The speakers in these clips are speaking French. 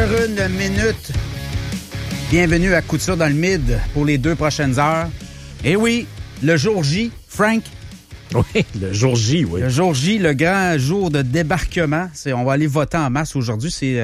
8h01. Bienvenue à Coup de sûr dans le mid pour les 2 prochaines heures. Et oui, le jour J, Frank. Oui, le jour J, oui. Le jour J, le grand jour de débarquement. On va aller voter en masse aujourd'hui. C'est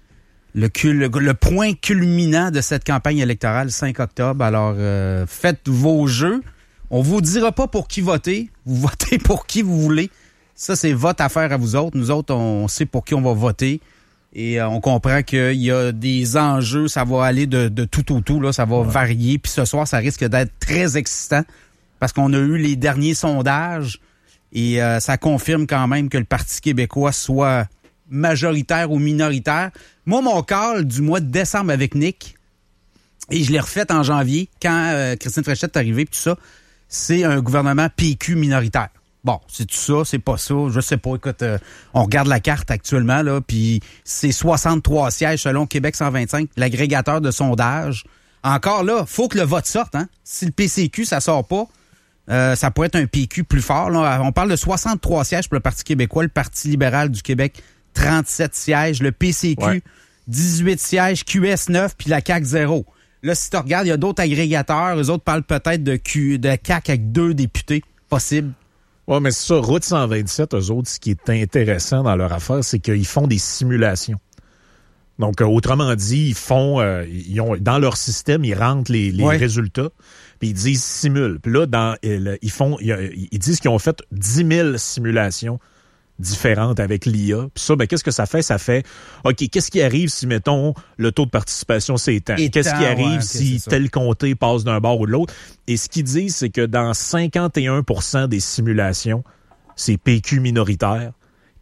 le point culminant de cette campagne électorale, 5 octobre. Alors, faites vos jeux. On vous dira pas pour qui voter. Vous votez pour qui vous voulez. Ça, c'est votre affaire à vous autres. Nous autres, on sait pour qui on va voter. Et on comprend qu'il y a des enjeux. Ça va aller de tout au tout. Là, ça va varier. Puis ce soir, ça risque d'être très excitant parce qu'on a eu les derniers sondages. Et ça confirme quand même que le Parti québécois soit majoritaire ou minoritaire. Moi, mon call du mois de décembre avec Nick, et je l'ai refait en janvier, quand Christine Fréchette est arrivée, puis tout ça, c'est un gouvernement PQ minoritaire. Bon, c'est tout ça, c'est pas ça, je sais pas. Écoute, on regarde la carte actuellement, là, puis c'est 63 sièges selon Québec 125, l'agrégateur de sondage. Encore là, faut que le vote sorte, hein. Si le PCQ, ça sort pas, ça pourrait être un PQ plus fort. Là. On parle de 63 sièges pour le Parti québécois, le Parti libéral du Québec, 37 sièges, le PCQ, 18 sièges, QS 9, puis la CAQ 0. Là, si tu regardes, il y a d'autres agrégateurs. Eux autres parlent peut-être de CAQ avec 2 députés, possible. Oui, mais c'est ça. Route 127, eux autres, ce qui est intéressant dans leur affaire, c'est qu'ils font des simulations. Donc, autrement dit, ils ont dans leur système, ils rentrent les résultats, puis ils disent simule. Puis là, ils disent qu'ils ont fait 10 000 simulations différentes avec l'IA. Puis ça, qu'est-ce que ça fait? Ça fait, OK, qu'est-ce qui arrive si, mettons, le taux de participation s'étend? Qu'est-ce qui arrive si tel comté passe d'un bord ou de l'autre? Et ce qu'ils disent, c'est que dans 51% des simulations, c'est PQ minoritaire,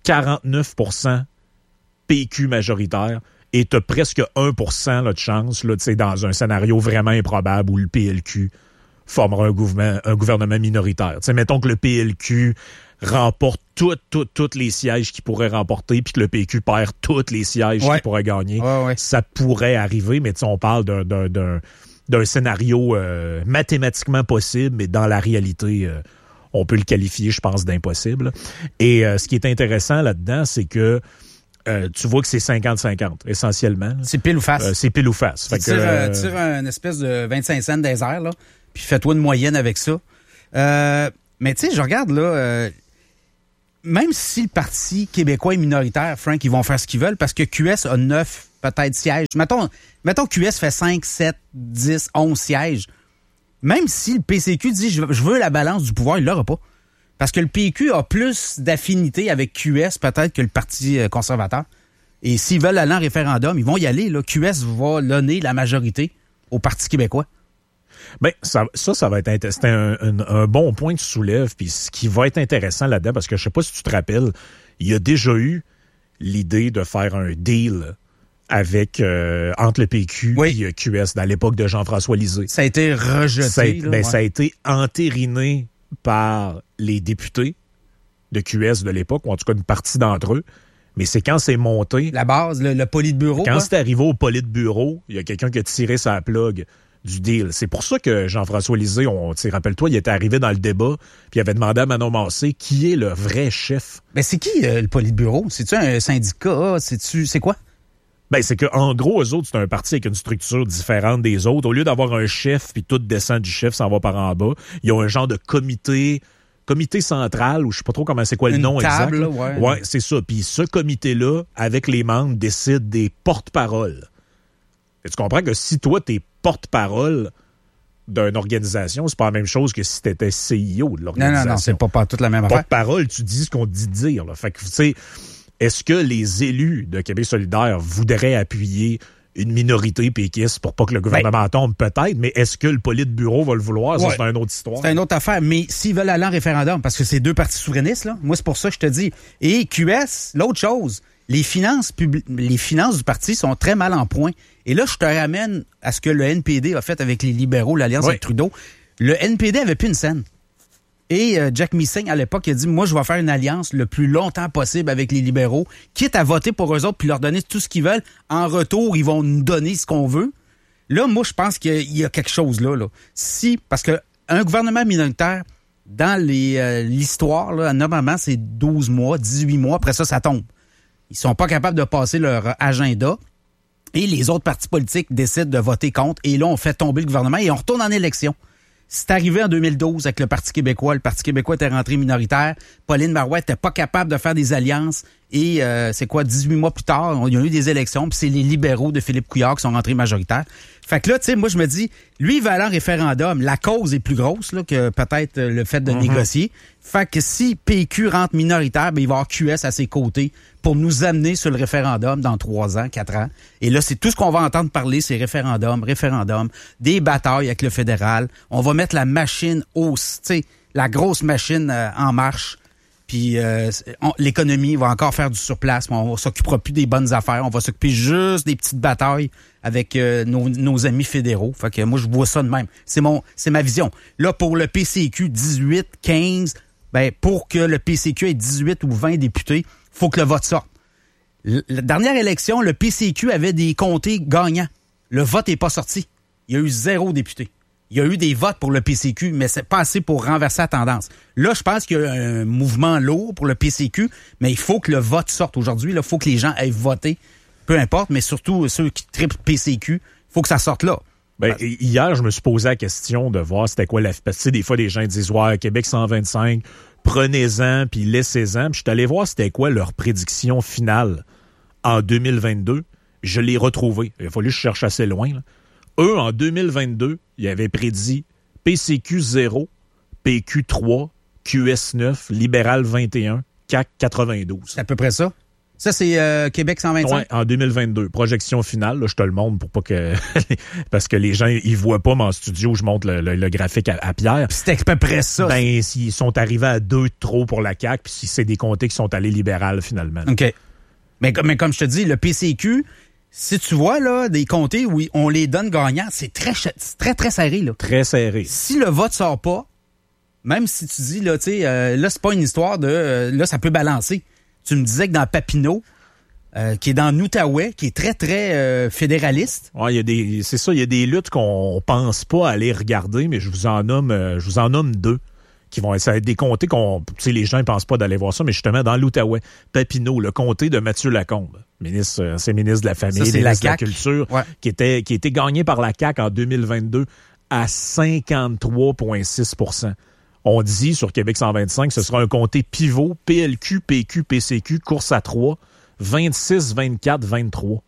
49% PQ majoritaire, et t'as presque 1% là, de chance, là, dans un scénario vraiment improbable où le PLQ formera un gouvernement minoritaire. T'sais, mettons que le PLQ remporte tous les sièges qu'il pourrait remporter, puis que le PQ perd tous les sièges qu'il pourrait gagner. Ça pourrait arriver, mais on parle d'un scénario mathématiquement possible, mais dans la réalité, on peut le qualifier, je pense, d'impossible. Et ce qui est intéressant là-dedans, c'est que tu vois que c'est 50-50, essentiellement. C'est pile ou face. C'est pile ou face. Tu tires une espèce de 25 cents des airs, là, puis fais-toi une moyenne avec ça. Mais tu sais, je regarde, là, même si le Parti québécois est minoritaire, Frank, ils vont faire ce qu'ils veulent parce que QS a 9, peut-être, sièges. Mettons QS fait 5, 7, 10, 11 sièges. Même si le PCQ dit « je veux la balance du pouvoir », il l'aura pas. Parce que le PQ a plus d'affinité avec QS peut-être que le Parti conservateur. Et s'ils veulent aller en référendum, ils vont y aller. Là. QS va donner la majorité au Parti québécois. Bien, ça va être c'est un bon point que tu soulèves. Puis ce qui va être intéressant là-dedans, parce que je sais pas si tu te rappelles, il y a déjà eu l'idée de faire un deal avec entre le PQ et QS dans l'époque de Jean-François Lisée. Ça a été rejeté. Ça a été entériné par les députés de QS de l'époque, ou en tout cas une partie d'entre eux. Mais c'est quand c'est monté... La base, le politburo. Quand c'est arrivé au politburo, il y a quelqu'un qui a tiré sa plug du deal. C'est pour ça que Jean-François Lisée, rappelle-toi, il était arrivé dans le débat, puis il avait demandé à Manon Massé qui est le vrai chef. Ben c'est qui le politburo? C'est-tu un syndicat? C'est quoi? Ben, c'est que en gros, eux autres, c'est un parti avec une structure différente des autres. Au lieu d'avoir un chef, puis tout descend du chef, s'en va par en bas, ils ont un genre de comité central, ou je sais pas trop comment c'est quoi le nom exact. Une table, ouais, c'est ça. Puis ce comité-là, avec les membres, décide des porte-paroles. Et tu comprends que si toi, t'es porte-parole d'une organisation, c'est pas la même chose que si t'étais CIO de l'organisation. Non, c'est pas toute la même affaire. Porte-parole, tu dis ce qu'on te dit de dire. Là. Fait que, tu sais, est-ce que les élus de Québec solidaire voudraient appuyer une minorité péquiste pour pas que le gouvernement tombe? Peut-être, mais est-ce que le politburo va le vouloir? Ça, c'est une autre histoire. C'est une autre affaire, mais s'ils veulent aller en référendum, parce que c'est 2 partis souverainistes, là, moi, c'est pour ça que je te dis. Et QS, l'autre chose, les finances du parti sont très mal en point. Et là, je te ramène à ce que le NPD a fait avec les libéraux, l'Alliance avec Trudeau. Le NPD avait plus une scène. Et Jack Missing, à l'époque, il a dit « Moi, je vais faire une alliance le plus longtemps possible avec les libéraux, quitte à voter pour eux autres puis leur donner tout ce qu'ils veulent. En retour, ils vont nous donner ce qu'on veut. » Là, moi, je pense qu'il y a quelque chose là. Parce que un gouvernement minoritaire, dans l'histoire, là, normalement, c'est 12 mois, 18 mois. Après ça, ça tombe. Ils sont pas capables de passer leur agenda. Et les autres partis politiques décident de voter contre. Et là, on fait tomber le gouvernement et on retourne en élection. C'est arrivé en 2012 avec le Parti québécois. Le Parti québécois était rentré minoritaire. Pauline Marois était pas capable de faire des alliances. Et 18 mois plus tard, il y a eu des élections. Puis c'est les libéraux de Philippe Couillard qui sont rentrés majoritaires. Fait que là, tu sais, moi, je me dis, lui, il va aller en référendum. La cause est plus grosse là, que peut-être le fait de négocier. Fait que si PQ rentre minoritaire, ben, il va avoir QS à ses côtés pour nous amener sur le référendum dans 3 ans, 4 ans. Et là, c'est tout ce qu'on va entendre parler, c'est référendum, des batailles avec le fédéral. On va mettre la machine la grosse machine en marche. Puis l'économie va encore faire du surplace, mais on s'occupera plus des bonnes affaires. On va s'occuper juste des petites batailles avec nos amis fédéraux. Fait que moi, je vois ça de même. C'est ma vision. Là, pour le PCQ, 18, 15, ben pour que le PCQ ait 18 ou 20 députés, faut que le vote sorte. La dernière élection, le PCQ avait des comtés gagnants. Le vote n'est pas sorti. Il y a eu 0 députés. Il y a eu des votes pour le PCQ, mais c'est pas assez pour renverser la tendance. Là, je pense qu'il y a un mouvement lourd pour le PCQ, mais il faut que le vote sorte aujourd'hui. Il faut que les gens aillent voter, peu importe, mais surtout ceux qui trippent PCQ, il faut que ça sorte là. Ben, hier, je me suis posé la question de voir c'était quoi parce que des fois, les gens disent « Ouais, Québec 125, prenez-en, puis laissez-en. » Puis je suis allé voir c'était quoi leur prédiction finale en 2022. Je l'ai retrouvé. Il a fallu que je cherche assez loin, là. Eux, en 2022, ils avaient prédit PCQ 0, PQ 3, QS 9, Libéral 21, CAQ 92. C'est à peu près ça? Ça, c'est Québec 125? Oui, en 2022. Projection finale, là, je te le montre pour pas que... parce que les gens, ils voient pas mon studio, je montre le graphique à Pierre. Puis c'était à peu près ça. Ben, s'ils sont arrivés à 2 de trop pour la CAQ, puis si c'est des comtés qui sont allés libéral, finalement. OK. Mais comme je te dis, le PCQ... Si tu vois là des comtés où on les donne gagnants, c'est très très serré là. Très serré. Si le vote sort pas, même si tu dis là, tu sais, là c'est pas une histoire de, là ça peut balancer. Tu me disais que dans Papineau, qui est dans l'Outaouais, qui est très très fédéraliste. Ouais, il y a des luttes qu'on pense pas aller regarder, mais je vous en nomme 2. Qui vont essayer des comtés les gens ne pensent pas d'aller voir ça, mais justement dans l'Outaouais, Papineau, le comté de Mathieu Lacombe, ministre de la Famille, ça, ministre de la Culture, ouais. qui était gagné par la CAQ en 2022 à 53,6 %. On dit sur Québec 125 ce sera un comté pivot, PLQ, PQ, PCQ, course à 3, 26, 24, 23,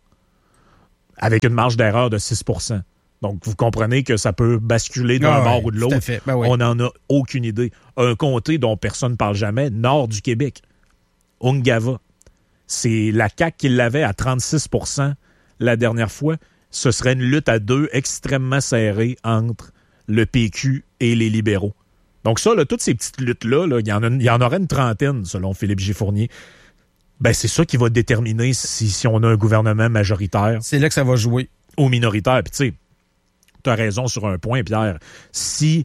avec une marge d'erreur de 6 %. Donc, vous comprenez que ça peut basculer d'un bord ou de l'autre. Ben oui. On n'en a aucune idée. Un comté dont personne ne parle jamais, nord du Québec, Ungava. C'est la CAQ qui l'avait à 36 % la dernière fois. Ce serait une lutte à 2 extrêmement serrée entre le PQ et les libéraux. Donc ça, là, toutes ces petites luttes-là, là, il y en aurait une trentaine, selon Philippe G. Fournier. Ben, c'est ça qui va déterminer si on a un gouvernement majoritaire. C'est là que ça va jouer. Ou minoritaire. Puis tu sais, tu as raison sur un point, Pierre. Si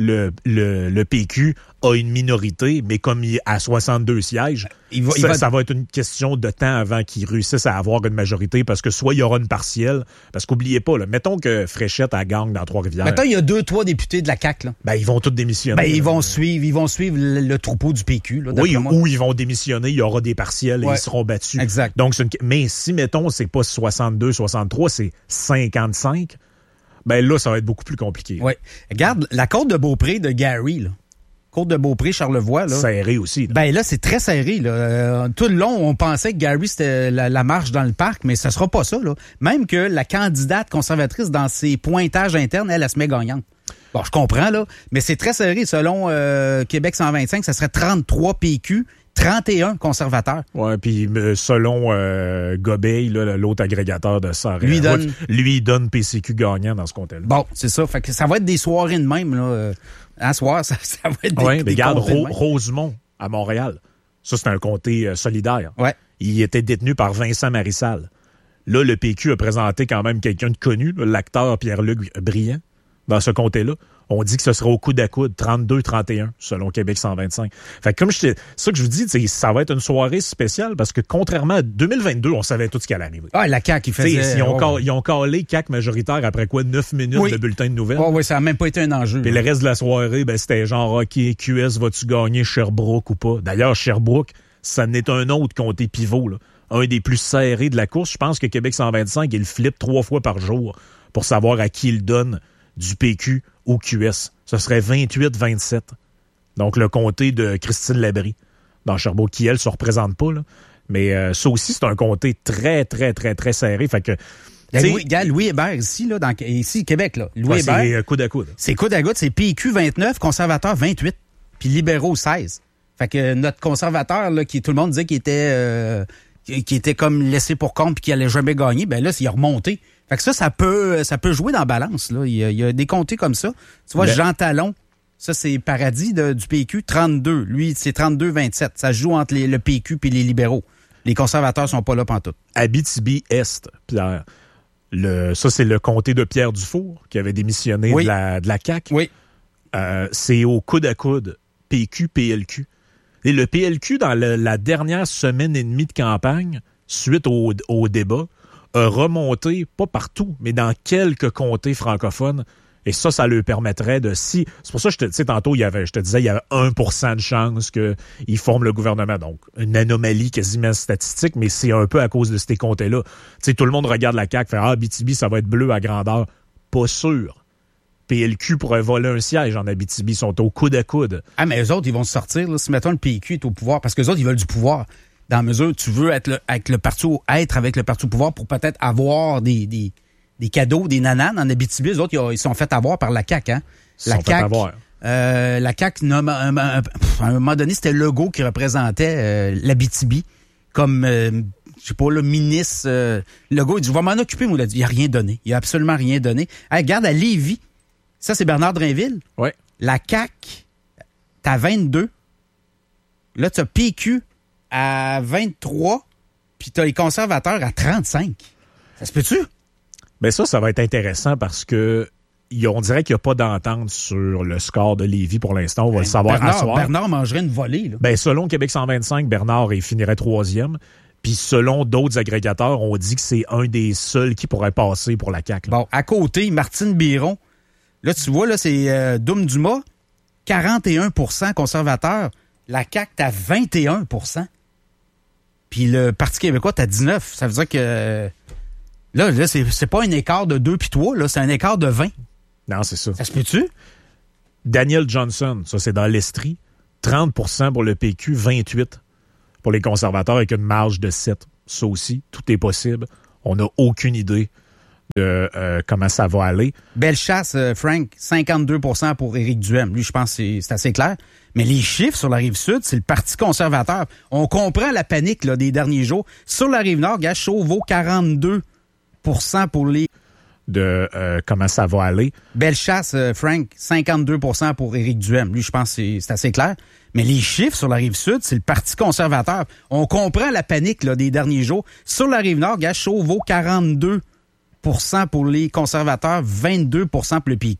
le PQ a une minorité, mais comme il est à 62 sièges, ça va être une question de temps avant qu'ils réussissent à avoir une majorité, parce que soit il y aura une partielle, parce qu'oubliez pas, là, mettons que Fréchette a gagne dans Trois-Rivières. Mettons, il y a 2-3 députés de la CAQ. Là. Ben, ils vont tous démissionner. Ben, ils vont suivre le troupeau du PQ. Là, oui, moi. Ou ils vont démissionner, il y aura des partiels et ils seront battus. Exact. Donc, mais si, mettons, c'est pas 62, 63, c'est 55... ben là, ça va être beaucoup plus compliqué. Oui. Regarde, la côte de Beaupré de Gary, là. Côte de Beaupré, Charlevoix, là. Serré aussi. Là. Ben là, c'est très serré, là. Tout le long, on pensait que Gary, c'était la marche dans le parc, mais ça sera pas ça, là. Même que la candidate conservatrice, dans ses pointages internes, elle se met gagnante. Bon, je comprends, là. Mais c'est très serré. Selon Québec 125, ça serait 33 PQ, 31 conservateurs. Ouais, puis selon Gobeil, là, l'autre agrégateur de ça, lui il donne PCQ gagnant dans ce comté-là. Bon, c'est ça. Fait que ça va être des soirées de même, là. Un soir, ça va être des mais regarde, Rosemont, à Montréal. Ça, c'est un comté solidaire. Ouais. Il était détenu par Vincent Marissal. Là, le PQ a présenté quand même quelqu'un de connu, là, l'acteur Pierre-Luc Briand, dans ce comté-là. On dit que ce sera au coude à coude, 32-31, selon Québec 125. Fait que comme ça que je vous dis, ça va être une soirée spéciale parce que contrairement à 2022, on savait tout ce qui allait arriver. Ah, la CAQ, ils ont calé CAQ majoritaire après quoi? 9 minutes de bulletin de nouvelles. Oui, ça n'a même pas été un enjeu. Puis le reste de la soirée, ben, c'était genre, OK, QS, vas-tu gagner Sherbrooke ou pas? D'ailleurs, Sherbrooke, ça n'est un autre comté pivot, là. un des plus serrés de la course. Je pense que Québec 125, il flippe 3 fois par jour pour savoir à qui il donne du PQ ou QS. Ce serait 28-27. Donc, le comté de Christine Labrie dans Sherbrooke, qui, elle, se représente pas, là. Mais ça aussi, c'est un comté très, très, très, très serré. Fait que... Louis Hébert, ici, là, ici, Québec, là. Louis Hébert. C'est coude à coude. C'est coude à coude, c'est PQ 29, conservateur 28, puis libéraux 16. Fait que notre conservateur, là, qui tout le monde disait qu'il était comme laissé pour compte puis qu'il allait jamais gagner, ben là, il a remonté. Fait que ça peut jouer dans la balance, là. Il y a des comtés comme ça. Tu vois, Jean Talon, ça, c'est Paradis du PQ, 32. Lui, c'est 32-27. Ça se joue entre le PQ puis les libéraux. Les conservateurs sont pas là pantoute. Abitibi-Est, Pierre. Ça, c'est le comté de Pierre Dufour qui avait démissionné de la CAQ. Oui. C'est au coude à coude, PQ-PLQ. Et le PLQ, dans la dernière semaine et demie de campagne, suite au débat, a remonté, pas partout, mais dans quelques comtés francophones. Et ça leur permettrait de... C'est pour ça que tantôt, je te disais, il y avait 1% de chance qu'ils forment le gouvernement. Donc, une anomalie quasiment statistique, mais c'est un peu à cause de ces comtés-là. Tu sais, tout le monde regarde la CAQ, fait « Ah, Abitibi, ça va être bleu à grandeur. » Pas sûr. PLQ pourrait voler un siège en Abitibi. Ils sont au coude à coude. Ah, mais eux autres, ils vont se sortir, là, si mettons le PQ est au pouvoir, parce qu'eux autres, ils veulent du pouvoir. Dans la mesure où tu veux être avec le parti au pouvoir pour peut-être avoir des cadeaux, des nananes en Abitibi. Eux autres, ils sont fait avoir par la CAQ, hein? La CAQ, à un moment donné, c'était Legault qui représentait l'Abitibi comme, je sais pas, le ministre. Legault, il dit, je vais m'en occuper, moi. Il a rien donné. Il a absolument rien donné. Hey, regarde, à Lévis, ça, c'est Bernard Drainville. Oui. La CAQ, t'as 22. Là, t'as PQ à 23, puis t'as les conservateurs à 35. Ça se peut-tu? Ben ça va être intéressant parce que on dirait qu'il n'y a pas d'entente sur le score de Lévis pour l'instant. On va le savoir à soir. Bernard mangerait une volée, là. Ben, selon Québec 125, Bernard, il finirait 3e. Puis selon d'autres agrégateurs, on dit que c'est un des seuls qui pourrait passer pour la CAQ. Bon, à côté, Martine Biron. Là, tu vois, là, c'est Doum Dumas, 41% conservateur. La CAQ, t'as 21%. Puis le Parti québécois, t'as 19%. Ça veut dire que... Là, c'est pas un écart de 2 puis 3, là, c'est un écart de 20. Non, c'est ça. Ça se peut-tu? Daniel Johnson, ça, c'est dans l'Estrie. 30% pour le PQ, 28% pour les conservateurs avec une marge de 7%. Ça aussi, tout est possible. On n'a aucune idée de comment ça va aller. Bellechasse, Frank, 52% pour Éric Duhem. Lui, je pense que c'est assez clair. Mais les chiffres sur la Rive-Sud, c'est le Parti conservateur. On comprend la panique là, des derniers jours. Sur la Rive-Nord, Chauveau, 42% pour les... comment ça va aller. Bellechasse, Frank, 52% pour Éric Duhem. Lui, je pense que c'est assez clair. Mais les chiffres sur la Rive-Sud, c'est le Parti conservateur. On comprend la panique là, des derniers jours. Sur la Rive-Nord, Chauveau, 42% pour les conservateurs, 22% pour le PQ.